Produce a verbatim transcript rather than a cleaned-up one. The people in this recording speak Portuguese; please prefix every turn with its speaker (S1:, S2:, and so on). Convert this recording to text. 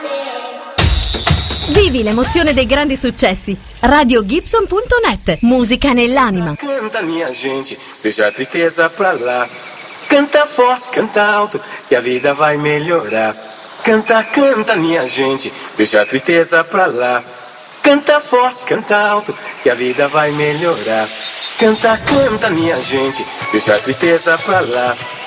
S1: Vivi l'emozione dei grandi successi. radio gibson punto net. Musica nell'anima.
S2: Canta minha gente, deixa a tristeza pra lá. Canta forte, canta alto, que a vida vai melhorar. Canta, canta minha gente, deixa a tristeza pra lá. Canta forte, canta alto, que a vida vai melhorar. Canta, canta minha gente, deixa a tristeza pra lá.